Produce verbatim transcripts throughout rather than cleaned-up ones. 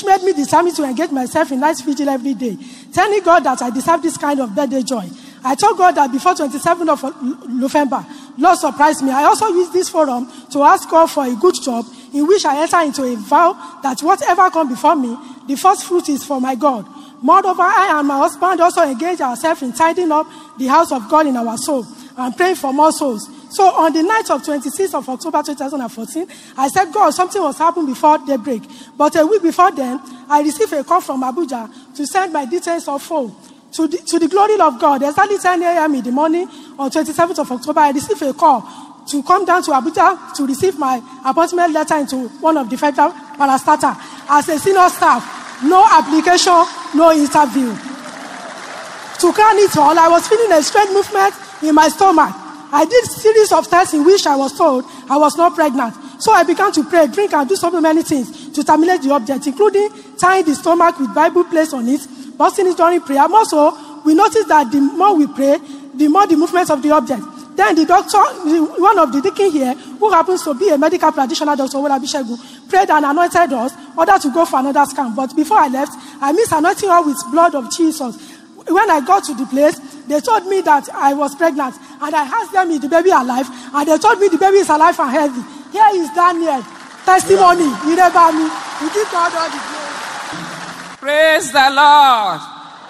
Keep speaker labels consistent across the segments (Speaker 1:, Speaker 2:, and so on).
Speaker 1: which made me determined to engage myself in night vigil every day, telling God that I deserve this kind of birthday joy. I told God that before twenty-seventh of November, Lord surprised me. I also used this forum to ask God for a good job in which I enter into a vow that whatever comes before me, the first fruit is for my God. Moreover, I and my husband also engage ourselves in tidying up the house of God in our soul and praying for more souls. So on the night of twenty-sixth of October twenty fourteen, I said, God, something was happening before daybreak. But a week before then, I received a call from Abuja to send my details of phone. To the, to the glory of God, exactly ten a.m. in the morning on twenty-seventh of October, I received a call to come down to Abuja to receive my appointment letter into one of the federal parastatal as a senior staff. No application, no interview. To crown it all, I was feeling a strange movement in my stomach. I did a series of tests in which I was told I was not pregnant. So I began to pray, drink, and do so many things to terminate the object, including tying the stomach with Bible placed on it, busting it during prayer. Also, we noticed that the more we pray, the more the movements of the object. Then the doctor, one of the deacon here, who happens to be a medical practitioner, Doctor Olabi Shegu, prayed and anointed us in order to go for another scan. But before I left, I missed anointing her with blood of Jesus. When I got to the place, they told me that I was pregnant. And I asked them, is the baby alive? And they told me the baby is alive and healthy. Here is Daniel. Testimony. You never me. We give God all the glory.
Speaker 2: Praise the Lord.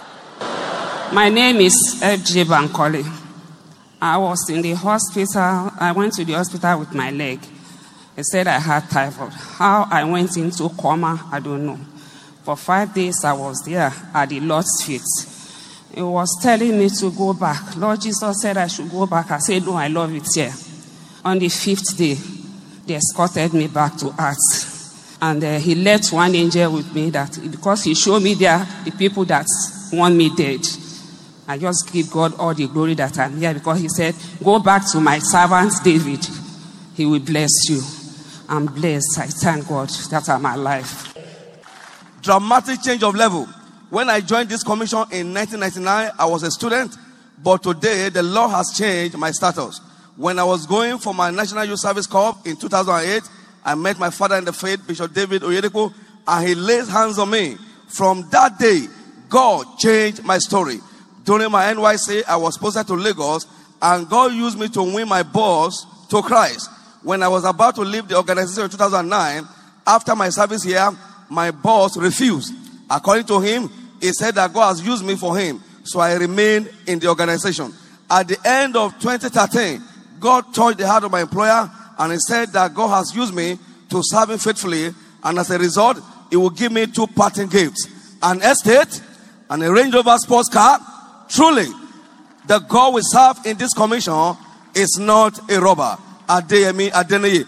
Speaker 2: My name is F J Bankole. I was in the hospital. I went to the hospital with my leg. They said I had typhoid. How I went into coma, I don't know. For five days, I was there at the Lord's feet. He was telling me to go back. Lord Jesus said I should go back. I said, no, I love it here. On the fifth day, they escorted me back to earth. And uh, he left one angel with me that because he showed me there the people that want me dead. I just give God all the glory that I'm here because he said, go back to my servant David. He will bless you. I'm blessed. I thank God that I'm alive.
Speaker 3: Dramatic change of level. When I joined this commission in nineteen ninety-nine, I was a student. But today, the Lord has changed my status. When I was going for my National Youth Service Corps in two thousand eight, I met my father in the faith, Bishop David Oyedepo, and he laid hands on me. From that day, God changed my story. During my N Y C, I was posted to Lagos, and God used me to win my boss to Christ. When I was about to leave the organization in two thousand nine, after my service here, my boss refused. According to him, he said that God has used me for him. So I remained in the organization. At the end of twenty thirteen, God touched the heart of my employer, and he said that God has used me to serve him faithfully. And as a result, he will give me two parting gifts. An estate and a Range Rover sports car. Truly, the God we serve in this commission is not a robber. Adeyemi Adeniyi.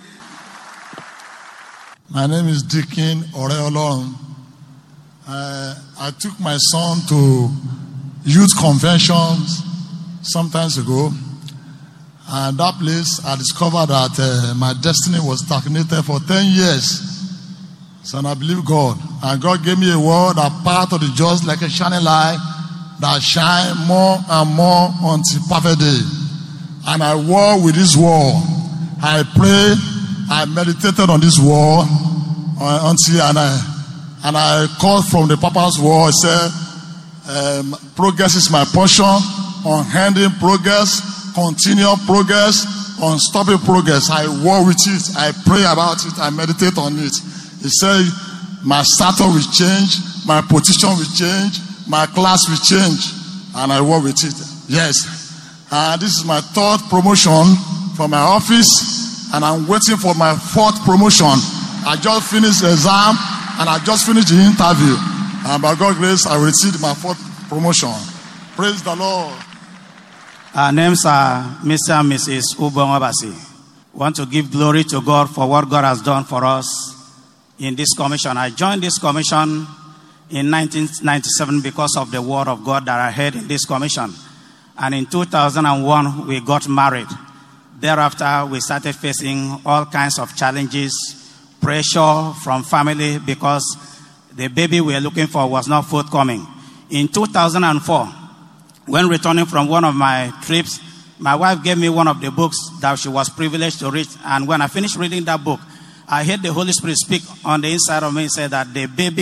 Speaker 4: My name is Deacon Oreolorun. Uh, I took my son to youth conventions sometimes ago. And that place, I discovered that uh, my destiny was stagnated for ten years. So I believe God. And God gave me a word, a path of the just like a shining light that shine more and more until perfect day. And I walk with this word. I pray, I meditated on this word uh, until and I and I called from the Papa's word. I said, um, progress is my portion, unending progress, continual progress, unstoppable progress. I walk with it, I pray about it, I meditate on it. He said, my status will change, my position will change, my class will change, and I work with it. Yes. Uh, this is my third promotion from my office, and I'm waiting for my fourth promotion. I just finished the exam, and I just finished the interview. And by God's grace, I received my fourth promotion. Praise the Lord.
Speaker 5: Our names are Mister and Missus Ubon Obasi. Want to give glory to God for what God has done for us in this commission. I joined this commission in nineteen ninety-seven because of the word of God that I heard in this commission. And in two thousand one, we got married. Thereafter, we started facing all kinds of challenges, pressure from family because the baby we were looking for was not forthcoming. In two thousand four, when returning from one of my trips, my wife gave me one of the books that she was privileged to read. And when I finished reading that book, I heard the Holy Spirit speak on the inside of me and say that the baby